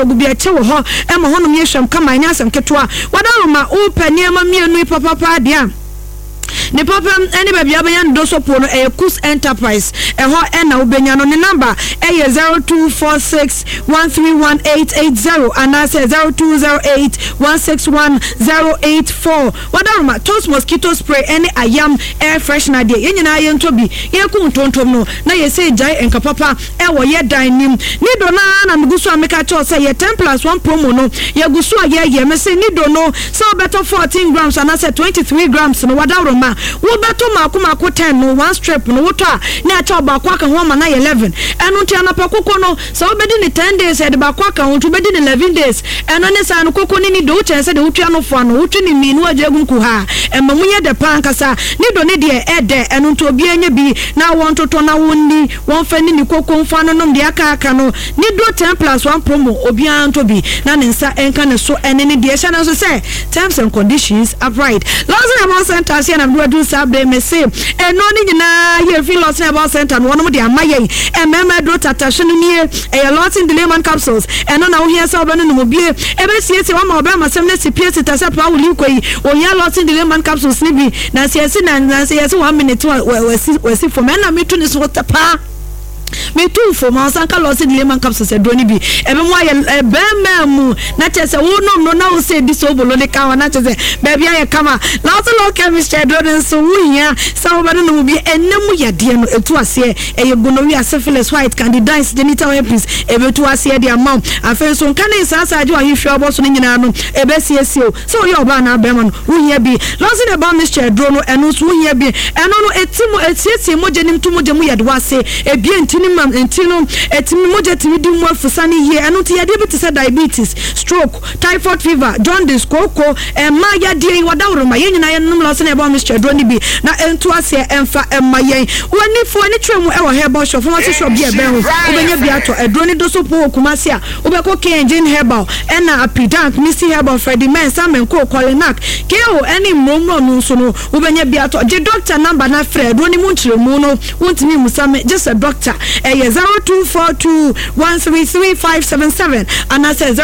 bogu bi eche wo ho e ma honom yehwem kama nya asem ketwa wadaroma o paniema mienu papa dia ne problem any baby abayan do so pono Kus Enterprise ho na obenya no ne number 0246131880 and I say 0208161084 wadaroma toast mosquito spray any ayam air freshener de yenyina ye ntobi ye ku ntontom no na ye say jai enka papa wo ye dan nim ni do na mgusu ameka cho say ye 10+1 promo no ye gusu ye me say ni do no so better 14 grams and I say 23 grams no wadaroma wo beto mako 10 no one strip no wo to na acha ba kwa ka ho ma na 11 enu ntia na pakoko no so obedi ni 10 days e de ba kwa ka ho to bedi ni 11 days enu ne sa no koko ni do chen se de wo tua no fo no wo twi ni minu ajegun ku ha ema munye de pankasa ni do ne de ede enu nto obi anya bi na won toto na wonni won fa ni koko mfa no no de aka no ni do 10+1 promo obi an to bi na ne nsa enka ne so ene ne de sha na so say terms and conditions applied last about center here na do sabe me say no ni nyina here feel lost about center no no de amaye mema do tatasho no nie lot in the lemon capsules no na wo here say oba no no bie e be sie wa ma oba masem na sipie sitasa pa wo likoi o ya lot in the lemon capsules ni bi na sie na sie 1 minute we for me na me to ni so tapa me too for my sanka lost in lemon capsules edoni bi ebe mo aye mu na chese wo no na wo say this obolo de ka na chese baby aye kama lots of chemistry edoni so wo hia sa wo ba no bi enemu yade no etu ase eye gonorrhea syphilis white candidiasis genital herpes ebe tu ase de amount afen so nka ne sa aje wa hihwe obo so nyina no ebe siesio so yo ba na be mo wo hia bi lots about mixture edro no enu so wo hia bi eno no etimu etietie mo jenim tu mo jemu yade wa se ebie mam entino etimi moja timi di mo afusani here eno ti yade bi say diabetes stroke typhoid fever jaundice koko ma yade wadawro ma yenyina yenum lo se na eba mixture droni bi na entu ase emfa emma yen woni fo ni twemu e wo herbal shop fo se shop bi e be ho obenya bi ato edroni do so po kumase a obeko Engine herbal ena apidank misi herbal Freddy Mensa menko Colinac keo eni momno no so no obenya bi ato je doctor number na Fred droni mu ntremu no wontimi musame just a doctor 0242133577 and I say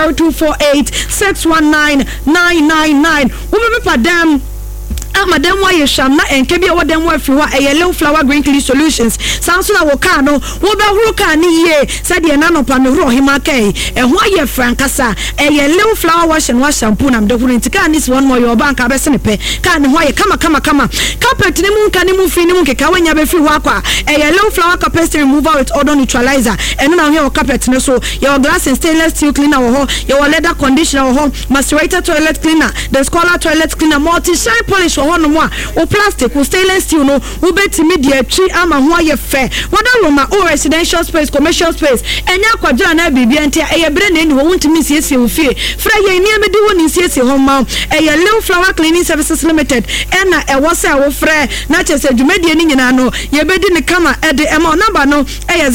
0248619999 we be padam madam why sham na enke bia wodem wa fi wa yellow flower green clean solutions sanso na wo ka no wo be huru ka ni ye said ye na no pa me huru hima kai ho aye frankasa yellow flower wash and wash shampoo na mde huru ntika ni one more your bank abese ne pe ka ni ho aye kama carpet ni mu nka ni mu fi ni mu keka wanya be fi ho akwa yellow flower carpet remover with odor neutralizer eno na ho carpet ne so your glass and stainless steel cleaner wo ho your leather conditioner wo ho macerator toilet cleaner the scholar toilet cleaner multi shine polish no mo o plastic o stainless steel no wo betimi de atwi ama ho aye fe wada roma o residential space commercial space enya akwadra na bibia ntia eye bre na eni wo ntimi siesie wo fie fra ye ni amedi wo ni siesie ho ma eye Lew Flower Cleaning Services Limited ena e wo se wo fra na chese dwumadi ni nyina no ye bedi ni kama e de ema number no eye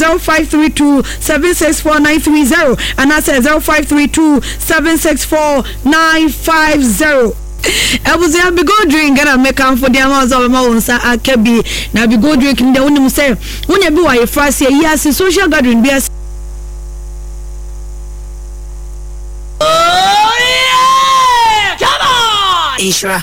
0532764930 and I say 0532764950 I was a be go drink and I make am for the amount of my own akabi na be go drink in the one say when you be why first year yes social gathering be as oh yeah come on Ishra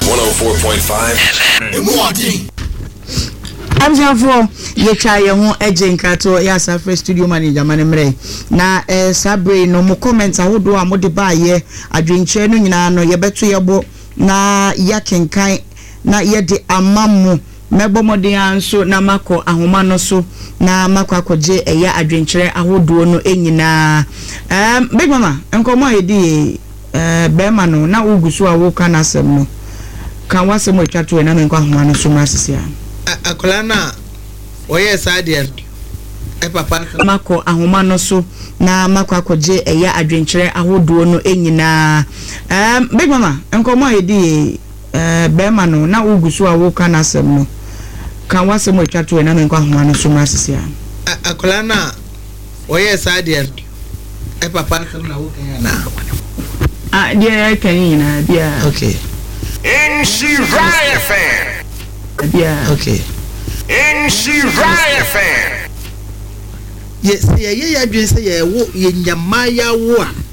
104.5 I'm for ye try ho ejenka to ya Safe studio manager manemre na sabre no mo comment ahodo a mo de ba ye adwenkyere no nyina no ye beto ye bo na ya kenkan na ye de amamu mebo modin anso na mako ahoma no so na mako akoje eya adwenkyere ahodo no enyina big mama enkomo edi bema no na ugusu a wo kana asem no kan wasem atwa to na menko ahoma no so masisia akola na oye sadia papa mako ahoma no so na mako akoje eya adwenkyere ahodo no enyina big mama enkomo edi bema no na ugusu a wo kana asem no kan wasem atwa to na menko ahoma no so masisia akola na oye sadia papa na wo kana na dia kan nyina dia okay in Shiraya fan yeah okay in Shiraya fan yes yeah adwen say ye wo ye nyamaya wo a